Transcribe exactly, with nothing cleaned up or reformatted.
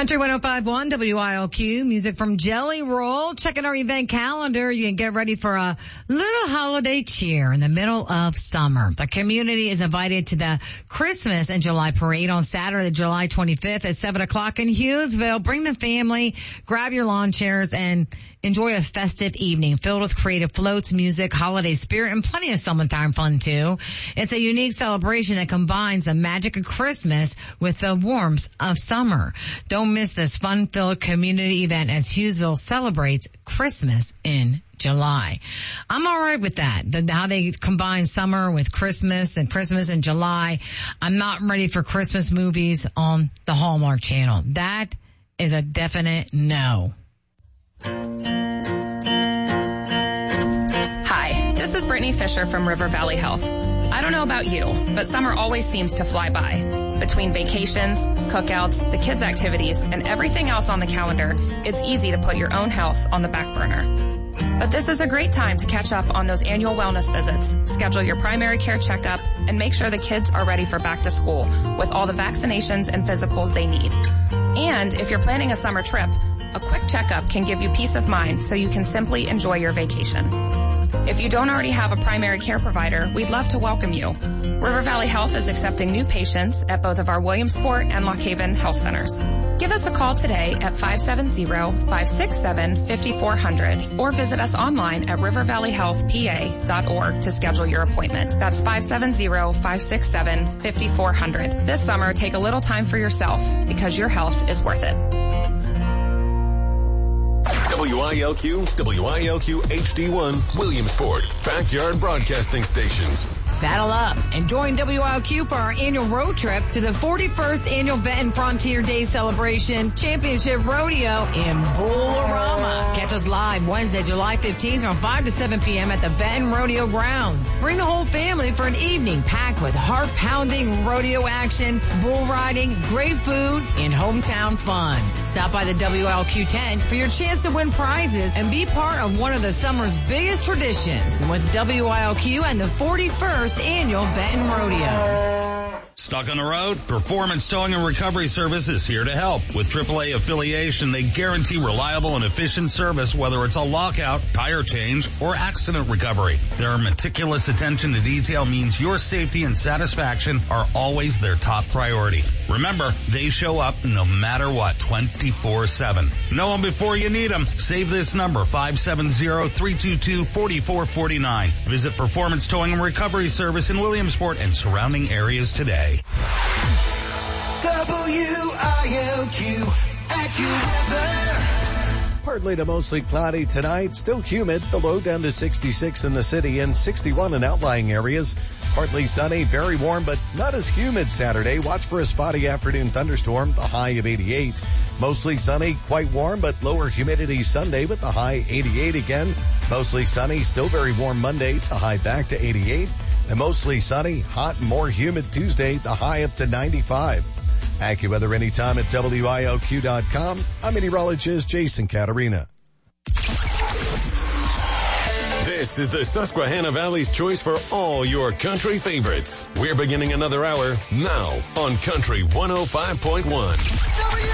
Country one oh five point one W I L Q, music from Jelly Roll. Checking our event calendar. You can get ready for a little holiday cheer in the middle of summer. The community is invited to the Christmas in July parade on Saturday, July twenty-fifth at seven o'clock in Hughesville. Bring the family, grab your lawn chairs, and enjoy a festive evening filled with creative floats, music, holiday spirit, and plenty of summertime fun too. It's a unique celebration that combines the magic of Christmas with the warmth of summer. Don't miss this fun-filled community event as Hughesville celebrates Christmas in July. I'm all right with that. The, how they combine summer with Christmas and Christmas in July. I'm not ready for Christmas movies on the Hallmark Channel. That is a definite no. Hi, this is Brittany Fisher from River Valley Health. I don't know about you, but summer always seems to fly by. Between vacations, cookouts, the kids' activities, and everything else on the calendar, it's easy to put your own health on the back burner. But this is a great time to catch up on those annual wellness visits, schedule your primary care checkup, and make sure the kids are ready for back to school with all the vaccinations and physicals they need. And if you're planning a summer trip, a quick checkup can give you peace of mind so you can simply enjoy your vacation. If you don't already have a primary care provider, we'd love to welcome you. River Valley Health is accepting new patients at both of our Williamsport and Lock Haven health centers. Give us a call today at five seven zero, five six seven, five four zero zero or visit us online at river valley health p a dot org to schedule your appointment. That's five seven zero, five six seven, five four zero zero. This summer, take a little time for yourself because your health is worth it. W I L Q, W I L Q H D one, Williamsport, Backyard Broadcasting Stations. Saddle up and join W I L Q for our annual road trip to the forty-first Annual Benton Frontier Day Celebration Championship Rodeo in Bull-A-Rama. Catch us live Wednesday, July fifteenth from five to seven p.m. at the Benton Rodeo Grounds. Bring the whole family for an evening packed with heart-pounding rodeo action, bull riding, great food, and hometown fun. Stop by the W I L Q tent for your chance to win prizes and be part of one of the summer's biggest traditions with W I L Q and the forty-first Annual Benton Rodeo. Stuck on the road? Performance Towing and Recovery Service is here to help. With triple A affiliation, they guarantee reliable and efficient service, whether it's a lockout, tire change, or accident recovery. Their meticulous attention to detail means your safety and satisfaction are always their top priority. Remember, they show up no matter what, twenty-four seven. Know them before you need them. Save this number, five seven zero, three two two, four four four nine. Visit Performance Towing and Recovery Service in Williamsport and surrounding areas today. W I L Q AccuWeather. Partly to mostly cloudy tonight. Still humid. The low down to sixty-six in the city and sixty-one in outlying areas. Partly sunny, very warm, but not as humid Saturday. Watch for a spotty afternoon thunderstorm, the high of eighty-eight. Mostly sunny, quite warm, but lower humidity Sunday with the high eighty-eight again. Mostly sunny, still very warm Monday, the high back to eighty-eight. And mostly sunny, hot and more humid Tuesday, the high up to ninety-five. AccuWeather anytime at W I L Q dot com. I'm meteorologist Jason Caterina. This is the Susquehanna Valley's choice for all your country favorites. We're beginning another hour now on Country one oh five point one.